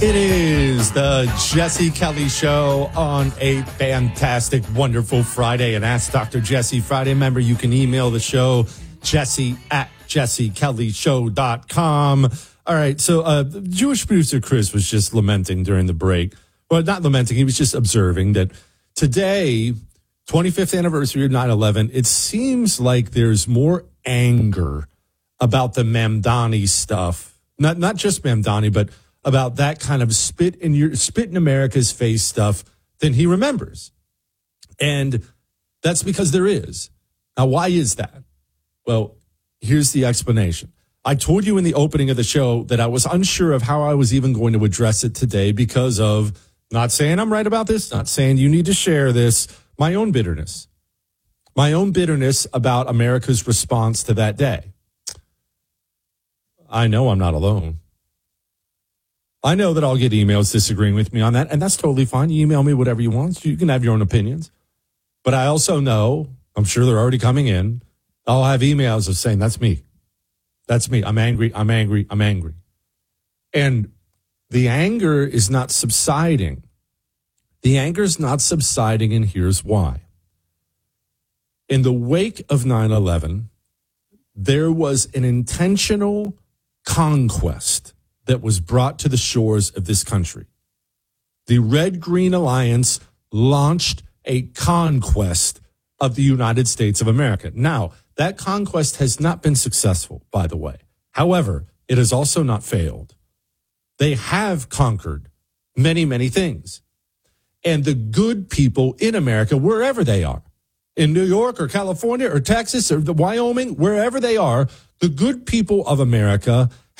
It is the Jesse Kelly Show on a fantastic, wonderful Friday. And Ask Dr. Jesse Friday. Remember, you can email the show, jesse@jessekellyshow.com. All right, so Jewish producer Chris was just lamenting during the break. Well, not lamenting, he was just observing that today, 25th anniversary of 9/11, it seems like there's more anger about the Mamdani stuff. Not just Mamdani, but about that kind of spit in America's face stuff than he remembers. And that's because there is. Now, why is that? Well, here's the explanation. I told you in the opening of the show that I was unsure of how I was even going to address it today because of, not saying I'm right about this, not saying you need to share this, my own bitterness. My own bitterness about America's response to that day. I know I'm not alone. I know that I'll get emails disagreeing with me on that, and that's totally fine. You email me whatever you want. You can have your own opinions. But I also know, I'm sure they're already coming in, I'll have emails of saying, that's me. That's me. I'm angry. I'm angry. I'm angry. And the anger is not subsiding. The anger is not subsiding, and here's why. In the wake of 9/11, there was an intentional conquest that was brought to the shores of this country. The Red-Green Alliance launched a conquest of the United States of America. Now, that conquest has not been successful, by the way. However, it has also not failed. They have conquered many, many things. And the good people in America, wherever they are, in New York or California or Texas or Wyoming, wherever they are, the good people of America